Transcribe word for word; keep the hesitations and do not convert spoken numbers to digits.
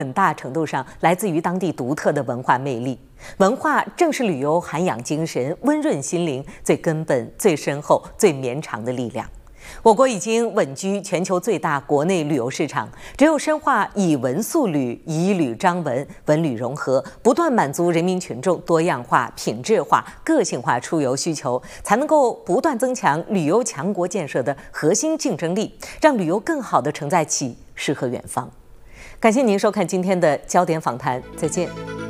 很大程度上来自于当地独特的文化魅力。文化正是旅游涵养精神、温润心灵最根本、最深厚、最绵长的力量。我国已经稳居全球最大国内旅游市场，只有深化以文塑旅、以旅张文、文旅融合，不断满足人民群众多样化、品质化、个性化出游需求，才能够不断增强旅游强国建设的核心竞争力，让旅游更好地承载起诗和远方。感谢您收看今天的焦点访谈，再见。